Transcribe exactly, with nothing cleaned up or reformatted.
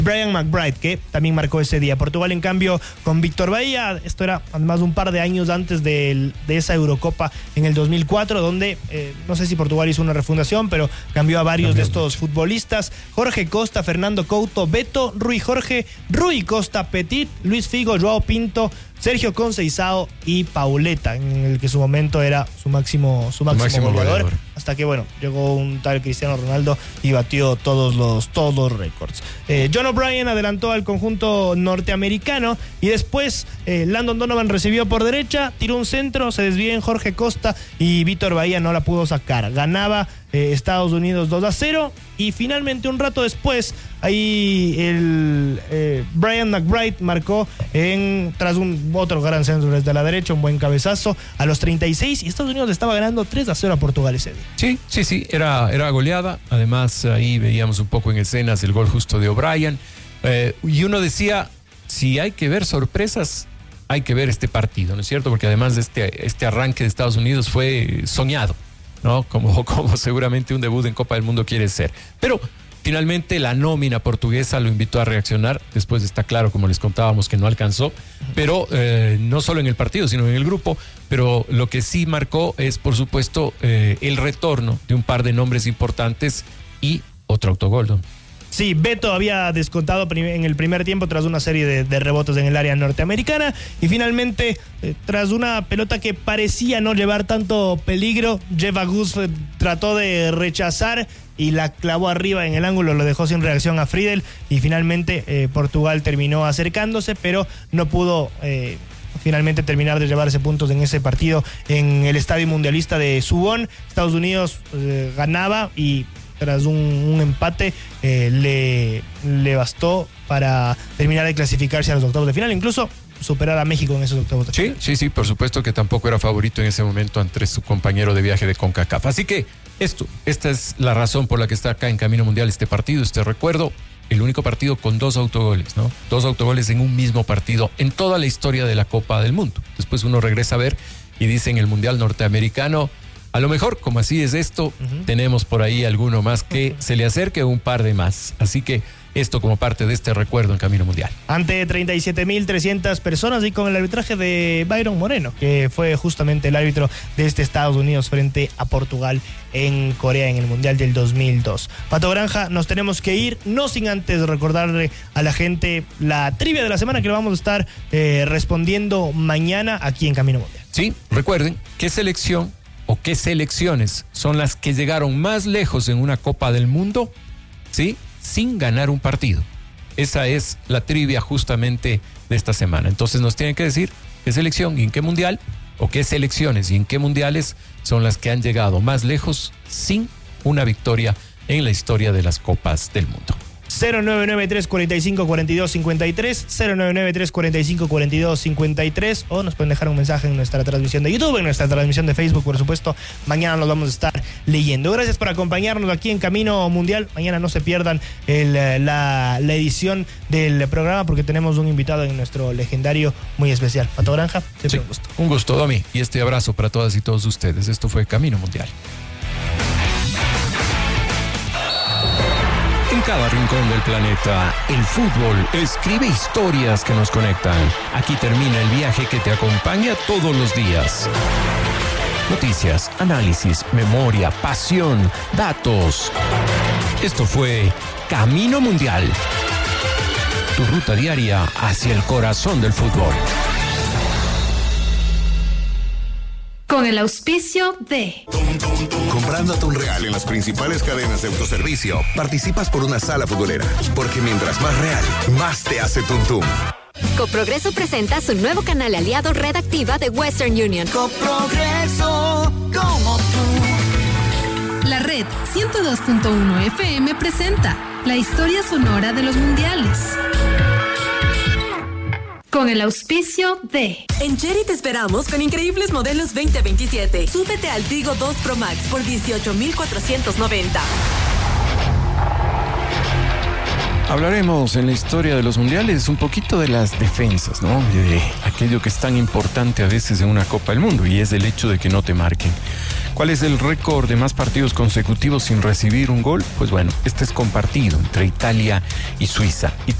Brian McBride, que también marcó ese día. Portugal, en cambio, con Víctor Bahía. Esto era además un par de años antes de, de esa Eurocopa en el dos mil cuatro, donde eh, no sé si Portugal hizo una refundación, pero cambió a varios cambió de estos mucho. futbolistas. Jorge Costa, Fernando Couto, Beto, Rui Jorge, Rui Costa, Petit, Luis Figo, Joao Pinto, Sergio Conceição y Pauleta, en el que su momento era su máximo, su máximo, máximo goleador, goleador. Hasta que, bueno, llegó un tal Cristiano Ronaldo y batió todos los, todos los récords. Eh, John O'Brien adelantó al conjunto norteamericano y después eh, Landon Donovan recibió por derecha, tiró un centro, se desvió en Jorge Costa y Víctor Bahía no la pudo sacar. Ganaba eh, Estados Unidos dos a cero y finalmente un rato después ahí el eh, Brian McBride marcó en, tras un otro gran centro desde la derecha, un buen cabezazo a los treinta y seis, y Estados Unidos estaba ganando tres a cero a Portugal ese día. Sí, sí, sí, era, era goleada. Además ahí veíamos un poco en escenas el gol justo de O'Brien, eh, y uno decía, si hay que ver sorpresas, hay que ver este partido, ¿no es cierto? Porque además de este, este arranque de Estados Unidos fue soñado, ¿no? Como, como seguramente un debut en Copa del Mundo quiere ser. Pero finalmente la nómina portuguesa lo invitó a reaccionar. Después está claro, como les contábamos, que no alcanzó, pero eh, no solo en el partido, sino en el grupo. Pero lo que sí marcó es, por supuesto, eh, el retorno de un par de nombres importantes y otro autogol, ¿no? Sí, Beto había descontado en el primer tiempo tras una serie de, de rebotes en el área norteamericana y finalmente, eh, tras una pelota que parecía no llevar tanto peligro, Jeff Agouz eh, trató de rechazar y la clavó arriba en el ángulo, lo dejó sin reacción a Friedel y finalmente eh, Portugal terminó acercándose, pero no pudo eh, finalmente terminar de llevarse puntos en ese partido en el Estadio Mundialista de Suwon. Estados Unidos eh, ganaba y tras un, un empate eh, le, le bastó para terminar de clasificarse a los octavos de final, incluso superar a México en esos octavos de final. Sí, sí, sí, por supuesto que tampoco era favorito en ese momento ante su compañero de viaje de CONCACAF. Así que esto, esta es la razón por la que está acá en Camino Mundial este partido, este recuerdo, el único partido con dos autogoles, ¿no? Dos autogoles en un mismo partido en toda la historia de la Copa del Mundo. Después uno regresa a ver y dice en el Mundial Norteamericano, a lo mejor, como así es esto, uh-huh. tenemos por ahí alguno más que uh-huh. se le acerque, un par de más. Así que esto como parte de este recuerdo en Camino Mundial. Ante treinta y siete mil trescientas personas y con el arbitraje de Byron Moreno, que fue justamente el árbitro de este Estados Unidos frente a Portugal en Corea en el Mundial del dos mil dos. Pato Granja, nos tenemos que ir, no sin antes recordarle a la gente la trivia de la semana que le vamos a estar eh, respondiendo mañana aquí en Camino Mundial. Sí, recuerden, ¿qué selección o qué selecciones son las que llegaron más lejos en una Copa del Mundo, sí, sin ganar un partido? Esa es la trivia justamente de esta semana. Entonces nos tienen que decir qué selección y en qué mundial, o qué selecciones y en qué mundiales son las que han llegado más lejos sin una victoria en la historia de las Copas del Mundo. cero nueve nueve tres cuatro cinco cuatro dos cinco tres, cero nueve nueve tres cuatro cinco cuatro dos cinco tres, o nos pueden dejar un mensaje en nuestra transmisión de YouTube, en nuestra transmisión de Facebook, por supuesto. Mañana nos vamos a estar leyendo. Gracias por acompañarnos aquí en Camino Mundial. Mañana no se pierdan el, la, la edición del programa porque tenemos un invitado en nuestro legendario muy especial. Pato Granja, siempre sí, un gusto. Un gusto, Domi, y este abrazo para todas y todos ustedes. Esto fue Camino Mundial. En cada rincón del planeta, el fútbol escribe historias que nos conectan. Aquí termina el viaje que te acompaña todos los días. Noticias, análisis, memoria, pasión, datos. Esto fue Camino Mundial. Tu ruta diaria hacia el corazón del fútbol. Con el auspicio de... Comprando atún real en las principales cadenas de autoservicio, participas por una sala futbolera. Porque mientras más real, más te hace tuntum. Coprogreso presenta su nuevo canal aliado Red Activa de Western Union. Coprogreso, como tú. La Red ciento dos punto uno F M presenta la historia sonora de los mundiales. Con el auspicio de... En Chery te esperamos con increíbles modelos veinte veintisiete. Súbete al Tigo dos Pro Max por dieciocho mil cuatrocientos noventa. Hablaremos en la historia de los mundiales un poquito de las defensas, ¿no? De aquello que es tan importante a veces en una Copa del Mundo, y es el hecho de que no te marquen. ¿Cuál es el récord de más partidos consecutivos sin recibir un gol? Pues bueno, este es compartido entre Italia y Suiza.